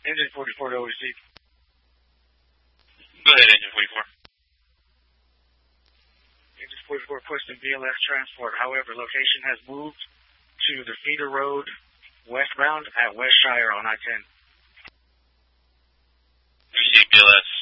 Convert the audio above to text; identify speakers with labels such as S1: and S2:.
S1: Engine 44 to receive.
S2: Go ahead, Engine 44.
S1: Engine 44 requesting BLS transport. However, location has moved to the feeder road westbound at Westshire on I-10.
S2: Receive BLS.